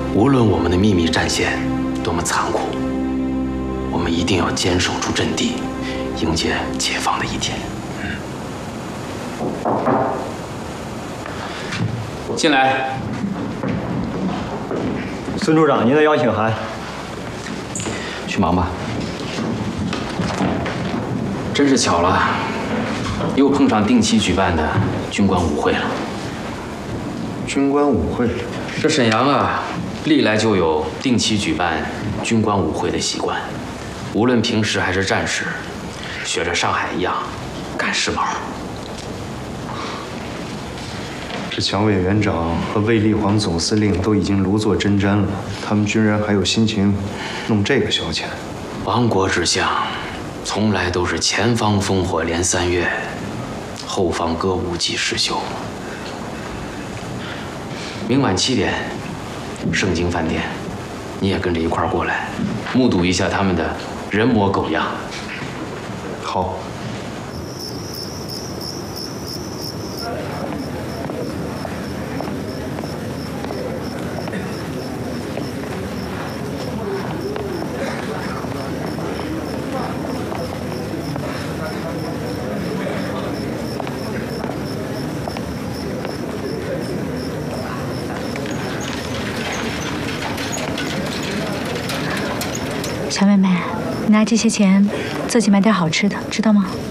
无论我们的秘密战线多么残酷，我们一定要坚守住阵地，迎接解放的一天。进来。 孙处长，您的邀请函。 去忙吧。真是巧了，又碰上定期举办的军官舞会了。 军官舞会？ 这沈阳啊，历来就有定期举办军官舞会的习惯，无论平时还是战时，学着上海一样赶时髦。 这蒋委员长和卫立煌总司令都已经炉作针毡了，他们居然还有心情弄这个消遣。 亡国之相，从来都是前方烽火连三月，后方歌舞几时休。明晚7点，盛京饭店，你也跟着一块儿过来，目睹一下他们的人模狗样。 好。 小妹妹，你拿这些钱自己买点好吃的，知道吗？